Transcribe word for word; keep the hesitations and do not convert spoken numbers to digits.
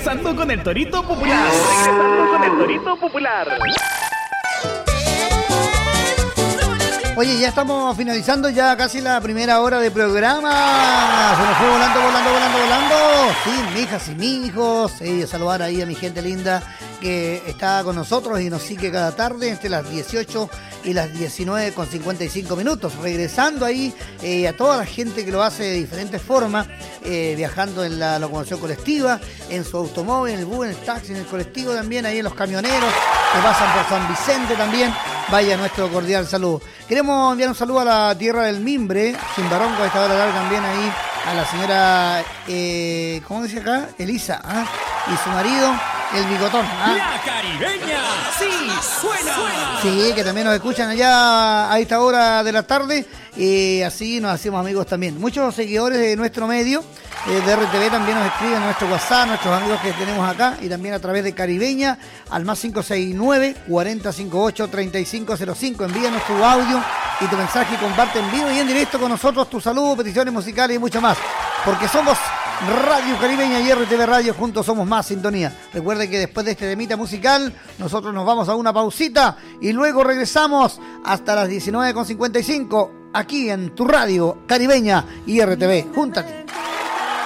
regresando con el Torito Popular. Regresando con el Torito Popular. Oye, ya estamos finalizando ya casi la primera hora de programa. Se nos fue volando, volando, volando, volando. Sí, mis hijas y mis hijos. Sí, saludar ahí a mi gente linda que está con nosotros y nos sigue cada tarde entre las dieciocho y las diecinueve con cincuenta y cinco minutos. Regresando ahí eh, a toda la gente que lo hace de diferentes formas, eh, viajando en la locomoción colectiva, en su automóvil, en el bus, en el taxi, en el colectivo también, ahí en los camioneros que pasan por San Vicente también. Vaya nuestro cordial saludo. Queremos enviar un saludo a la tierra del Mimbre, Chimbarongo, a esta hora de dar también ahí a la señora, eh, ¿cómo dice acá? Elisa, ¿ah? Y su marido, el Bigotón. ¿Ah? La Caribeña, sí, suena. suena. Sí, que también nos escuchan allá a esta hora de la tarde. Y así nos hacemos amigos también. Muchos seguidores de nuestro medio, eh, de R T V, también nos escriben a nuestro WhatsApp, nuestros amigos que tenemos acá, y también a través de Caribeña, al más cinco seis nueve, cuatro cero cinco ocho, tres cinco cero cinco. Envíanos tu audio y tu mensaje y comparte en vivo y en directo con nosotros tu saludo, peticiones musicales y mucho más. Porque somos Radio Caribeña y R T V Radio, juntos somos más sintonía. Recuerde que después de este temita musical, nosotros nos vamos a una pausita y luego regresamos hasta las diecinueve con cincuenta y cinco aquí en tu Radio Caribeña y R T V. Júntate.